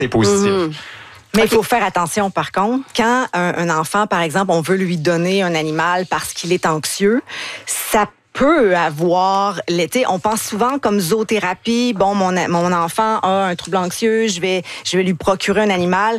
c'est positif. Mais il faut faire attention, par contre. Quand un enfant, par exemple, on veut lui donner un animal parce qu'il est anxieux, ça peut avoir, on pense souvent comme zoothérapie. Bon, mon enfant a un trouble anxieux, je vais lui procurer un animal.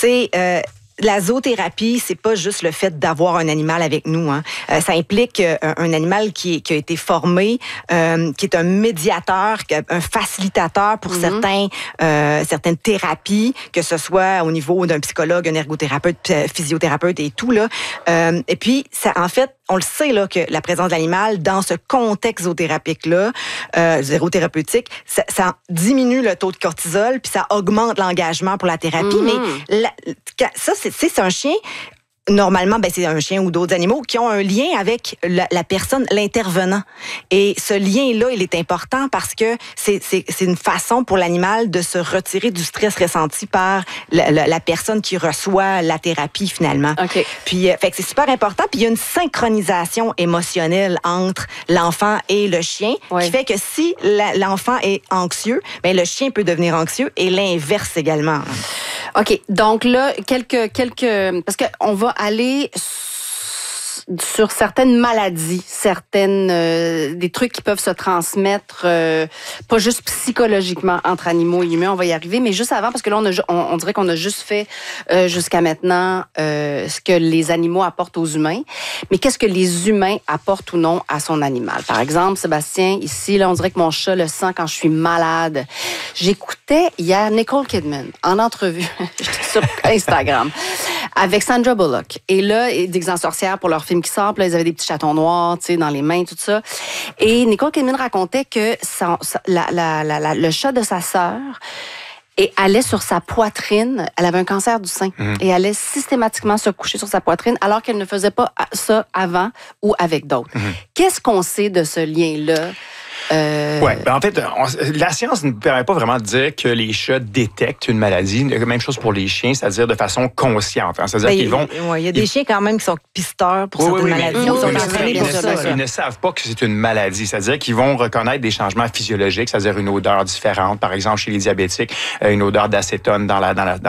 La zoothérapie, c'est pas juste le fait d'avoir un animal avec nous. Hein. Ça implique un animal qui a été formé, qui est un médiateur, un facilitateur pour certaines thérapies, que ce soit au niveau d'un psychologue, un ergothérapeute, physiothérapeute et tout là. Et puis, ça, en fait, on le sait là que la présence de l'animal dans ce contexte zoothérapeutique-là, zérothérapeutique, ça diminue le taux de cortisol puis ça augmente l'engagement pour la thérapie. Mais ça, c'est un chien. Normalement, c'est un chien ou d'autres animaux qui ont un lien avec la personne, l'intervenant. Et ce lien-là, il est important parce que c'est une façon pour l'animal de se retirer du stress ressenti par la personne qui reçoit la thérapie, finalement. Okay. Puis, fait que c'est super important. Puis, il y a une synchronisation émotionnelle entre l'enfant et le chien qui fait que si l'enfant est anxieux, le chien peut devenir anxieux et l'inverse également. OK. Donc là, quelques parce qu'on va aller sur certaines maladies, des trucs qui peuvent se transmettre, pas juste psychologiquement entre animaux et humains, on va y arriver, mais juste avant, parce que là, on dirait qu'on a juste fait jusqu'à maintenant ce que les animaux apportent aux humains, mais qu'est-ce que les humains apportent ou non à son animal? Par exemple, Sébastien, ici, là, on dirait que mon chat le sent quand je suis malade. J'écoutais hier Nicole Kidman en entrevue sur Instagram avec Sandra Bullock. Et là, des en sorcières pour leur film qui sort, là, ils avaient des petits chatons noirs, tu sais, dans les mains, tout ça. Et Nicole Kidman racontait que le chat de sa sœur allait sur sa poitrine. Elle avait un cancer du sein et allait systématiquement se coucher sur sa poitrine alors qu'elle ne faisait pas ça avant ou avec d'autres. Qu'est-ce qu'on sait de ce lien-là? Ouais, en fait, la science ne permet pas vraiment de dire que les chats détectent une maladie. Même chose pour les chiens, c'est-à-dire de façon consciente. Hein. C'est-à-dire qu'ils vont. Il y a des chiens quand même qui sont pisteurs pour certaines maladies. Ils ne savent pas que c'est une maladie. C'est-à-dire qu'ils vont reconnaître des changements physiologiques, c'est-à-dire une odeur différente. Par exemple, chez les diabétiques, une odeur d'acétone dans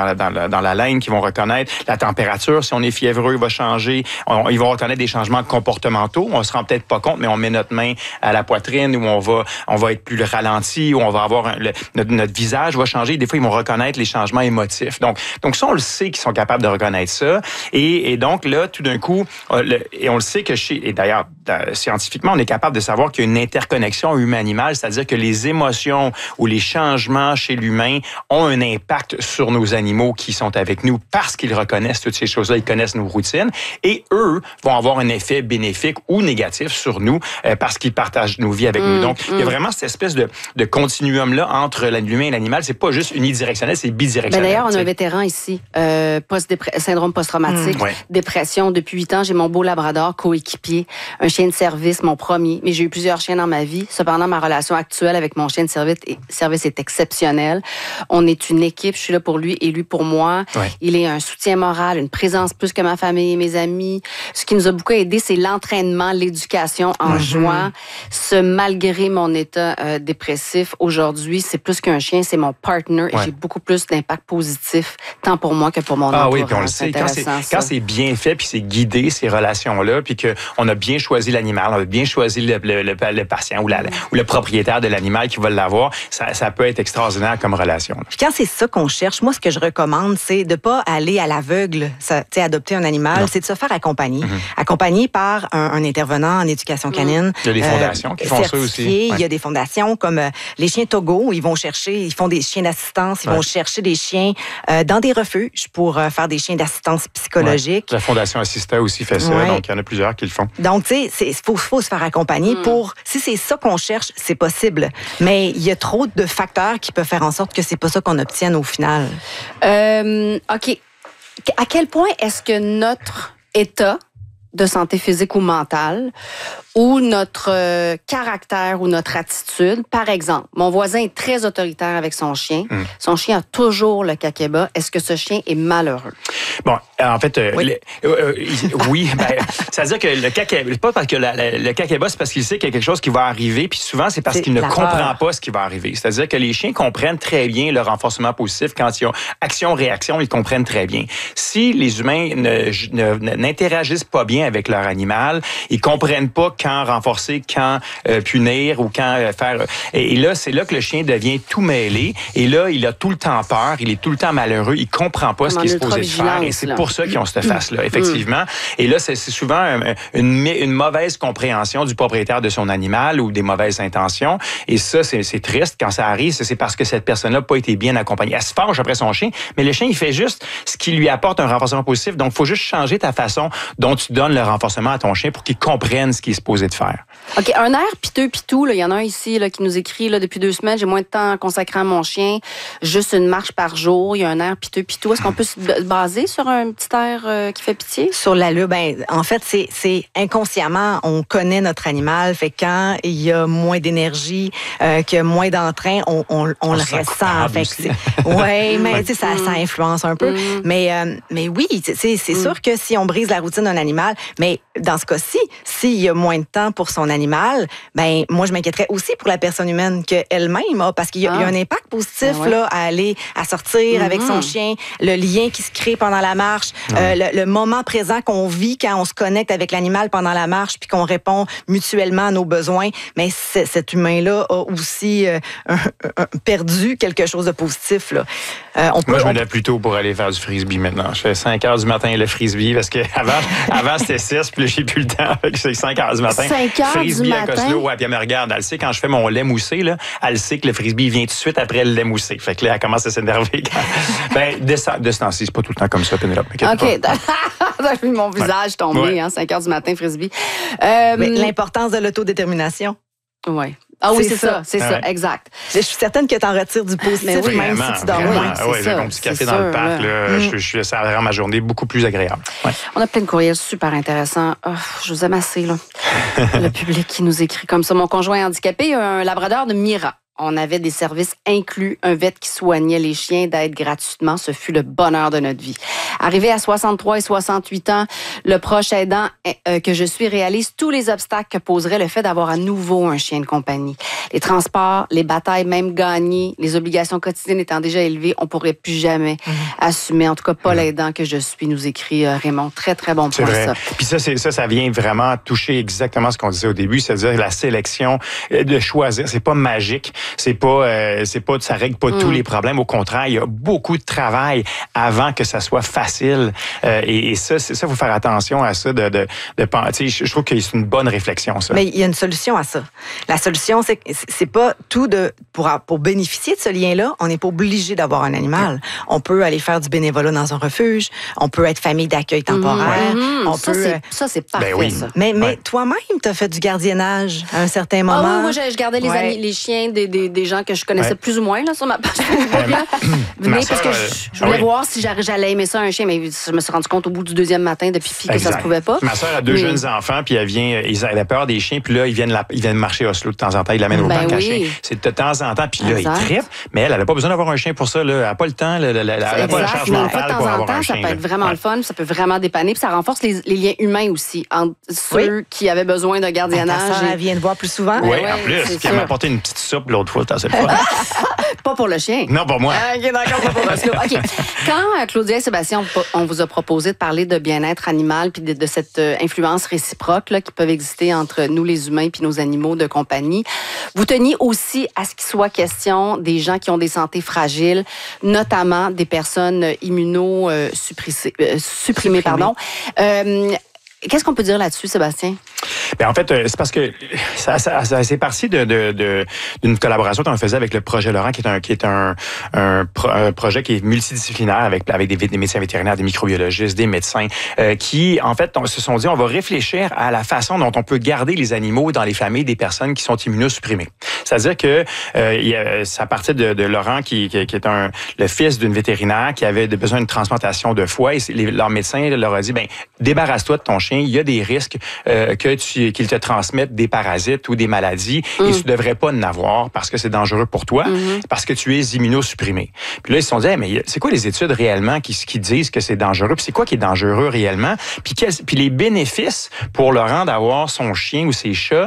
la laine qu'ils vont reconnaître. La température, si on est fiévreux, va changer. Ils vont reconnaître des changements comportementaux. On se rend peut-être pas compte, mais on met notre main à la poitrine ou on va être plus ralenti, ou on va avoir notre visage va changer. Des fois, ils vont reconnaître les changements émotifs. Donc ça, on le sait qu'ils sont capables de reconnaître ça. Et donc là, tout d'un coup, et on le sait que et d'ailleurs, scientifiquement, on est capable de savoir qu'il y a une interconnexion humain-animal, c'est-à-dire que les émotions ou les changements chez l'humain ont un impact sur nos animaux qui sont avec nous parce qu'ils reconnaissent toutes ces choses-là, ils connaissent nos routines, et eux vont avoir un effet bénéfique ou négatif sur nous parce qu'ils partagent nos vies avec nous. Donc, il y a vraiment cette espèce de continuum-là entre l'humain et l'animal. C'est pas juste unidirectionnel, c'est bidirectionnel. D'ailleurs, on a un vétéran ici, syndrome post-traumatique, dépression. Depuis 8 ans, j'ai mon beau labrador coéquipier, un chien de service, mon premier. Mais j'ai eu plusieurs chiens dans ma vie. Cependant, ma relation actuelle avec mon chien de service est exceptionnelle. On est une équipe. Je suis là pour lui et lui pour moi. Ouais. Il est un soutien moral, une présence plus que ma famille et mes amis. Ce qui nous a beaucoup aidé, c'est l'entraînement, l'éducation en jouant. Malgré mon état dépressif, aujourd'hui, c'est plus qu'un chien, c'est mon partner. Et j'ai beaucoup plus d'impact positif, tant pour moi que pour mon entourage. Ah oui, puis on le sait. Quand c'est bien fait, puis c'est guidé, ces relations-là, puis qu'on a bien choisi l'animal, on a bien choisi le patient ou le propriétaire de l'animal qui va l'avoir, ça peut être extraordinaire comme relation. Puis quand c'est ça qu'on cherche, moi, ce que je recommande, c'est de pas aller à l'aveugle, adopter un animal, c'est de se faire accompagner. Accompagné par un intervenant en éducation canine. Il y a des fondations qui font ça aussi. Il y a des fondations comme les chiens Togo, ils font des chiens d'assistance, ils vont chercher des chiens dans des refuges pour faire des chiens d'assistance psychologique. La Fondation Assista aussi fait ça, donc il y en a plusieurs qui le font. Donc, tu sais, il faut se faire accompagner si c'est ça qu'on cherche, c'est possible. Mais il y a trop de facteurs qui peuvent faire en sorte que c'est pas ça qu'on obtienne au final. OK. À quel point est-ce que notre état de santé physique ou mentale ou notre caractère ou notre attitude. Par exemple, mon voisin est très autoritaire avec son chien. Son chien a toujours le kakeba. Est-ce que ce chien est malheureux? Bon, en fait, oui. C'est-à-dire que le kakeba, pas parce que le kakeba, c'est parce qu'il sait qu'il y a quelque chose qui va arriver, puis souvent, c'est parce qu'il ne comprend pas ce qui va arriver. C'est-à-dire que les chiens comprennent très bien le renforcement positif. Quand ils ont action-réaction, ils comprennent très bien. Si les humains n'interagissent pas bien avec leur animal, ils comprennent pas quand renforcer, quand punir ou quand faire... Et là, c'est là que le chien devient tout mêlé. Et là, il a tout le temps peur, il est tout le temps malheureux, il comprend pas ce qu'il est supposé de faire. Et c'est pour ça qu'ils ont cette face-là, effectivement. Et là, c'est souvent une mauvaise compréhension du propriétaire de son animal ou des mauvaises intentions. Et ça, c'est triste quand ça arrive. C'est parce que cette personne-là n'a pas été bien accompagnée. Elle se fâche après son chien, mais le chien, il fait juste ce qui lui apporte un renforcement positif. Donc, il faut juste changer ta façon dont tu donnes le renforcement à ton chien pour qu'il comprenne ce qu'il est supposé de faire. OK, un air piteux pitou, il y en a un ici là, qui nous écrit là, depuis 2 semaines, j'ai moins de temps consacré à mon chien, juste une marche par jour, il y a un air piteux pitou. Est-ce qu'on peut se baser sur un petit air qui fait pitié? Sur l'allure, en fait, c'est inconsciemment, on connaît notre animal, fait quand il y a moins d'énergie, qu'il y a moins d'entrain, on le ressent. Oui, mais ça influence un peu. Mais oui, c'est sûr que si on brise la routine d'un animal, mais dans ce cas-ci, s'il y a moins de temps pour son animal, moi, je m'inquiéterais aussi pour la personne humaine qu'elle-même a, parce qu'il y a un impact positif là, à sortir avec son chien, le lien qui se crée pendant la marche, le moment présent qu'on vit quand on se connecte avec l'animal pendant la marche puis qu'on répond mutuellement à nos besoins. Mais cet humain-là a aussi perdu quelque chose de positif. Là. Moi, je me lève plus tôt pour aller faire du frisbee maintenant. Je fais 5 heures du matin le frisbee parce que avant c'était 6, puis là, j'ai plus le temps. C'est 5 heures du matin. 5 heures frisbee du à matin? Coslo, ouais, puis elle me regarde. Elle sait quand je fais mon lait moussé, là, elle sait que le frisbee vient tout de suite après le lait moussé. Fait que là, elle commence à s'énerver. De ce temps-ci, c'est pas tout le temps comme ça, Pénélope. OK. T'as vu mon visage tomber, 5 heures du matin, frisbee. Mais l'importance de l'autodétermination. Oui. Ah oui, c'est ça, exact. Je suis certaine que tu en retires du positif, même si tu dors moins. Oui, j'ai mon petit café dans le parc. Là, ça rend ma journée beaucoup plus agréable. Ouais. On a plein de courriels super intéressants. Oh, je vous aime assez, là. Le public qui nous écrit comme ça. Mon conjoint est handicapé, un labrador de Mira. On avait des services inclus, un vet qui soignait les chiens d'aide gratuitement. Ce fut le bonheur de notre vie. Arrivé à 63 et 68 ans, le proche aidant que je suis réalise tous les obstacles que poserait le fait d'avoir à nouveau un chien de compagnie. Les transports, les batailles même gagnées, les obligations quotidiennes étant déjà élevées, on pourrait plus jamais assumer. En tout cas, pas l'aidant que je suis, nous écrit Raymond. Très, très bon point, ça. Puis ça vient vraiment toucher exactement ce qu'on disait au début, c'est-à-dire la sélection, de choisir. C'est pas magique. Ça règle pas tous les problèmes. Au contraire, il y a beaucoup de travail avant que ça soit facile. Et ça, faut faire attention à ça. Je trouve que c'est une bonne réflexion, ça. Mais il y a une solution à ça. La solution, c'est pas tout pour bénéficier de ce lien-là, on n'est pas obligé d'avoir un animal. On peut aller faire du bénévolat dans un refuge. On peut être famille d'accueil temporaire. Ça, c'est parfait, ça. Mais toi-même, tu as fait du gardiennage à un certain moment. Ah oui, moi, je gardais les chiens des gens que je connaissais plus ou moins là, sur ma page Facebook. Venez parce que je voulais voir si j'allais aimer ça un chien, mais je me suis rendu compte au bout du 2e matin de pipi que ça se pouvait pas. Ma soeur a 2 jeunes enfants, puis elle a peur des chiens, puis là, ils viennent marcher à Oslo de temps en temps, ils l'amènent au parc à chien. C'est de temps en temps, puis là, ils trippent, mais elle n'a pas besoin d'avoir un chien pour ça. Là. Elle n'a pas le temps, elle n'a pas la charge mentale pour avoir un chien. Ça peut être vraiment le fun, ça peut vraiment dépanner, puis ça renforce les liens humains aussi entre ceux qui avaient besoin d'un gardiennage. Elle vient de voir plus souvent. Oui, en plus. Puis elle m'a apporté une petite soupe l'autre fois, c'est le fun. Pas pour le chien. Non, pour moi. OK, d'accord, pas pour Oslo. OK. Quand Claudia et Sébastien, on vous a proposé de parler de bien-être animal puis de cette influence réciproque là, qui peut exister entre nous, les humains, puis nos animaux de compagnie, vous teniez aussi à ce qu'il soit question des gens qui ont des santé fragiles, notamment des personnes supprimées. Pardon. Qu'est-ce qu'on peut dire là-dessus, Sébastien? Bien, en fait, c'est parce que c'est parti d'une collaboration qu'on faisait avec le projet Laurent, qui est un projet qui est multidisciplinaire avec des médecins vétérinaires, des microbiologistes, des médecins, qui, en fait, se sont dit, on va réfléchir à la façon dont on peut garder les animaux dans les familles des personnes qui sont immunosupprimées. C'est-à-dire que ça partait de Laurent, qui est le fils d'une vétérinaire qui avait besoin d'une transplantation de foie, et leur médecin leur a dit, débarrasse-toi de ton chien, il y a des risques qu'il qu'ils te transmettent des parasites ou des maladies et tu devrais pas en avoir parce que c'est dangereux pour toi, parce que tu es immunosupprimé. Puis là, ils se sont dit, mais c'est quoi les études réellement qui disent que c'est dangereux? Puis c'est quoi qui est dangereux réellement? Puis les bénéfices pour Laurent d'avoir son chien ou ses chats,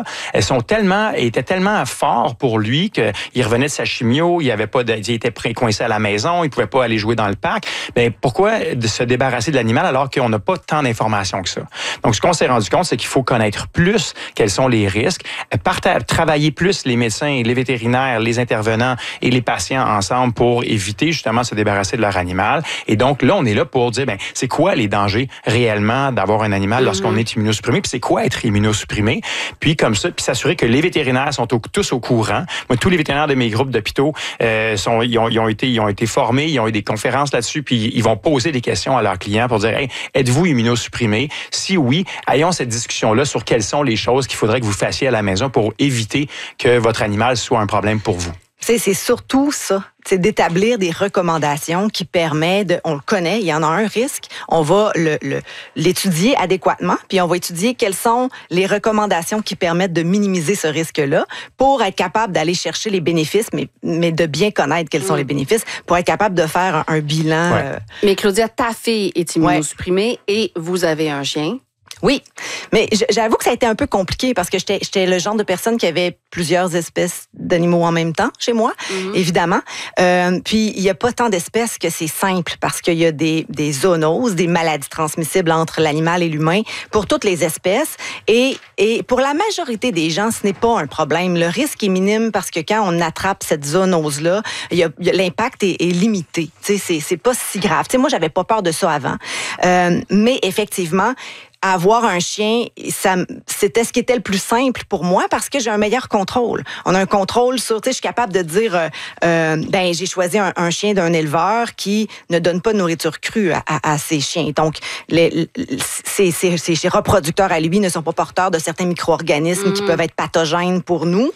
étaient tellement forts pour lui qu'il revenait de sa chimio, il était coincé à la maison, il pouvait pas aller jouer dans le parc. Ben pourquoi de se débarrasser de l'animal alors qu'on n'a pas tant d'informations que ça? Donc, ce qu'on s'est rendu compte, c'est qu'il faut connaître plus quels sont les risques, travailler plus les médecins, les vétérinaires, les intervenants et les patients ensemble pour éviter justement de se débarrasser de leur animal. Et donc, là, on est là pour dire, c'est quoi les dangers réellement d'avoir un animal lorsqu'on est immunosupprimé, puis c'est quoi être immunosupprimé, puis comme ça, puis s'assurer que les vétérinaires sont tous au courant. Moi, tous les vétérinaires de mes groupes d'hôpitaux ils ont été formés, ils ont eu des conférences là-dessus, puis ils vont poser des questions à leurs clients pour dire, hey, êtes-vous immunosupprimé? Si oui, ayons cette discussion-là sur quelles sont les choses qu'il faudrait que vous fassiez à la maison pour éviter que votre animal soit un problème pour vous. C'est surtout ça, c'est d'établir des recommandations qui permettent on le connaît, il y en a un risque, on va l'étudier adéquatement, puis on va étudier quelles sont les recommandations qui permettent de minimiser ce risque-là pour être capable d'aller chercher les bénéfices, mais de bien connaître quels sont les bénéfices, pour être capable de faire un bilan. Ouais. Mais Claudia, ta fille est immunosupprimée et vous avez un chien. Oui, mais j'avoue que ça a été un peu compliqué parce que j'étais le genre de personne qui avait plusieurs espèces d'animaux en même temps chez moi, évidemment. Puis, il n'y a pas tant d'espèces que c'est simple parce qu'il y a des zoonoses, des maladies transmissibles entre l'animal et l'humain pour toutes les espèces. Et pour la majorité des gens, ce n'est pas un problème. Le risque est minime parce que quand on attrape cette zoonose-là, l'impact est limité. Tu sais, c'est pas si grave. Tu sais, moi, j'avais pas peur de ça avant. Mais effectivement, avoir un chien, c'était ce qui était le plus simple pour moi parce que j'ai un meilleur contrôle. On a un contrôle sur, tu sais, je suis capable de dire, j'ai choisi un chien d'un éleveur qui ne donne pas de nourriture crue à ses chiens. Donc, ses reproducteurs à lui ne sont pas porteurs de certains micro-organismes qui peuvent être pathogènes pour nous.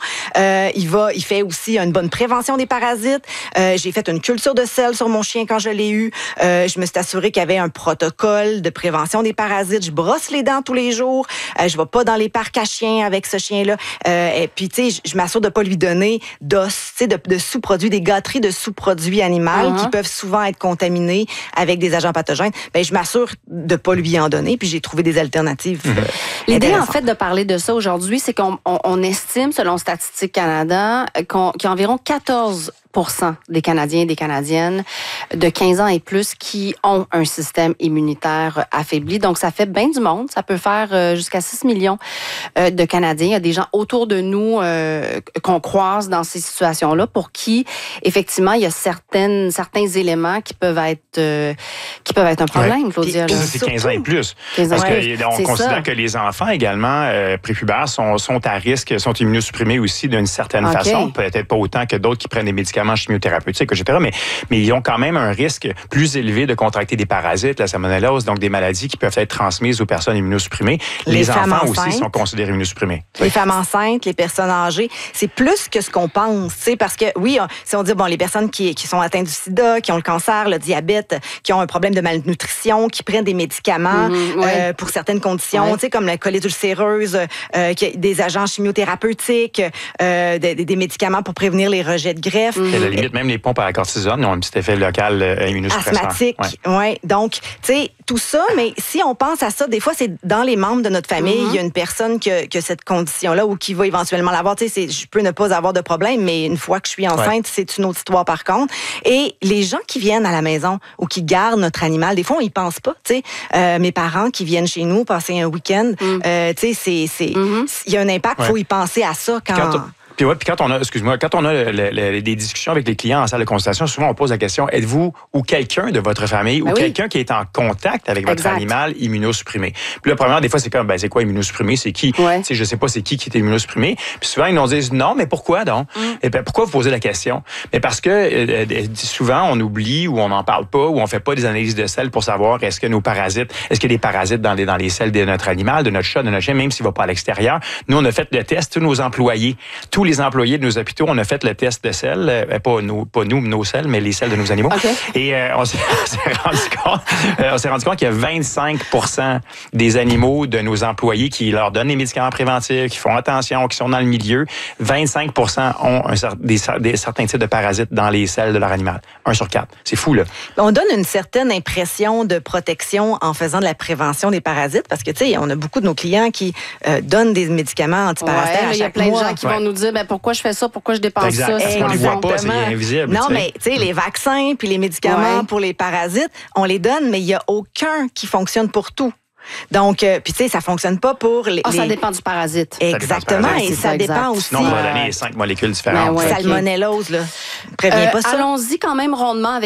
Il fait aussi une bonne prévention des parasites. J'ai fait une culture de sel sur mon chien quand je l'ai eu. Je me suis assurée qu'il y avait un protocole de prévention des parasites. Je brosse les dents tous les jours. Je vais pas dans les parcs à chiens avec ce chien-là. Et puis, tu sais, je m'assure de pas lui donner d'os, tu sais, de sous-produits, des gâteries de sous-produits animaux qui peuvent souvent être contaminés avec des agents pathogènes. Ben, je m'assure de pas lui en donner. Puis, j'ai trouvé des alternatives. L'idée, en fait, de parler de ça aujourd'hui, c'est qu'on estime, selon Statistique Canada, qu'il y a environ 14% des Canadiens et des Canadiennes de 15 ans et plus qui ont un système immunitaire affaibli. Donc, ça fait bien du monde. Ça peut faire jusqu'à 6 millions de Canadiens. Il y a des gens autour de nous qu'on croise dans ces situations-là pour qui, effectivement, il y a certains éléments qui peuvent être un problème, Claudia. Ça, c'est 15 ans et plus. 15 ans parce qu'on considère que les enfants également prépubères sont à risque, sont immunosupprimés aussi d'une certaine façon. Peut-être pas autant que d'autres qui prennent des médicaments chimiothérapeutiques, etc. Mais ils ont quand même un risque plus élevé de contracter des parasites, la salmonellose, donc des maladies qui peuvent être transmises aux personnes immunosupprimées. Les enfants aussi sont considérés immunosupprimés. Les femmes enceintes, les personnes âgées, c'est plus que ce qu'on pense, tu sais, parce que oui, si on dit les personnes qui sont atteintes du sida, qui ont le cancer, le diabète, qui ont un problème de malnutrition, qui prennent des médicaments pour certaines conditions, tu sais, comme la colite ulcéreuse, des agents chimiothérapeutiques, des médicaments pour prévenir les rejets de greffe. Et à la limite, même les pompes à la cortisone ont un petit effet local immunosuppresseur. Asthmatique, oui. Donc, tu sais, tout ça, mais si on pense à ça, des fois, c'est dans les membres de notre famille, il y a une personne qui a cette condition-là ou qui va éventuellement l'avoir. Tu sais, je peux ne pas avoir de problème, mais une fois que je suis enceinte, c'est une autre histoire par contre. Et les gens qui viennent à la maison ou qui gardent notre animal, des fois, on y pense pas. Tu sais, mes parents qui viennent chez nous passer un week-end, tu sais, il y a un impact, il faut y penser à ça quand Puis quand on a des discussions avec les clients en salle de consultation, souvent on pose la question, êtes-vous ou quelqu'un de votre famille ou quelqu'un qui est en contact avec votre animal immunosupprimé? Puis là, premièrement, des fois, c'est comme, c'est quoi immunosupprimé? C'est qui? Tu sais, je sais pas c'est qui est immunosupprimé. Puis souvent, ils nous disent, non, mais pourquoi donc? Et bien, pourquoi vous posez la question? Mais parce que souvent, on oublie ou on n'en parle pas ou on fait pas des analyses de sel pour savoir est-ce qu'il y a des parasites dans les selles de notre animal, de notre chat, de notre chien, même s'il va pas à l'extérieur. Nous, on a fait le test, tous nos employés, tous les employés de nos hôpitaux, on a fait le test de sel, pas nous, nos selles, mais les selles de nos animaux. Okay. Et on s'est rendu compte qu'il y a 25% des animaux de nos employés qui leur donnent les médicaments préventifs, qui font attention, qui sont dans le milieu. 25% ont certains types de parasites dans les selles de leur animal. 1 sur 4. C'est fou, là. On donne une certaine impression de protection en faisant de la prévention des parasites parce que, tu sais, on a beaucoup de nos clients qui donnent des médicaments antiparasitaires à chaque mois. Il y a plein de gens qui vont nous dire pourquoi je fais ça, pourquoi je dépense exact. ça. Parce qu'on les voit pas, c'est invisible. Non, mais tu sais, les vaccins puis les médicaments pour les parasites, on les donne, mais il n'y a aucun qui fonctionne pour tout. Donc, puis tu sais, ça fonctionne pas pour les... ça dépend du parasite. Exactement, et ça dépend aussi... Sinon, on va donner 5 molécules différentes. Salmonellose, là, prévient pas ça. Allons-y quand même rondement avec